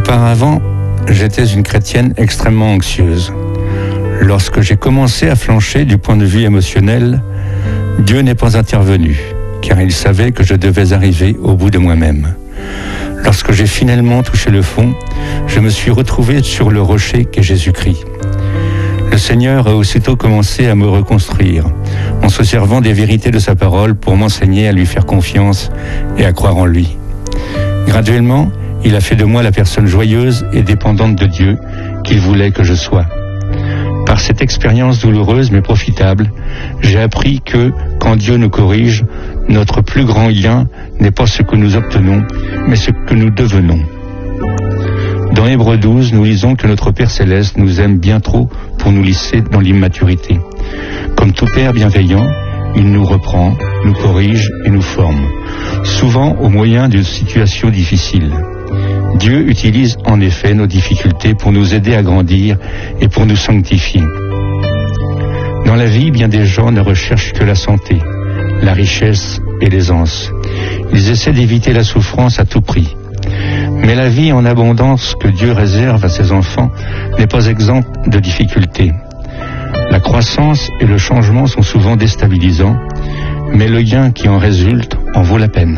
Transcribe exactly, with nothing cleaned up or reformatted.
Auparavant, j'étais une chrétienne extrêmement anxieuse. Lorsque j'ai commencé à flancher du point de vue émotionnel, Dieu n'est pas intervenu, car il savait que je devais arriver au bout de moi-même. Lorsque j'ai finalement touché le fond, je me suis retrouvé sur le rocher qu'est Jésus-Christ. Le Seigneur a aussitôt commencé à me reconstruire, en se servant des vérités de sa parole pour m'enseigner à lui faire confiance et à croire en lui. Graduellement, il a fait de moi la personne joyeuse et dépendante de Dieu qu'il voulait que je sois. Par cette expérience douloureuse mais profitable, j'ai appris que, quand Dieu nous corrige, notre plus grand lien n'est pas ce que nous obtenons, mais ce que nous devenons. Dans Hébreux douze, nous lisons que notre Père Céleste nous aime bien trop pour nous laisser dans l'immaturité. Comme tout Père bienveillant, il nous reprend, nous corrige et nous forme, souvent au moyen d'une situation difficile. Dieu utilise en effet nos difficultés pour nous aider à grandir et pour nous sanctifier. Dans la vie, bien des gens ne recherchent que la santé, la richesse et l'aisance. Ils essaient d'éviter la souffrance à tout prix. Mais la vie en abondance que Dieu réserve à ses enfants n'est pas exempte de difficultés. La croissance et le changement sont souvent déstabilisants, mais le gain qui en résulte en vaut la peine.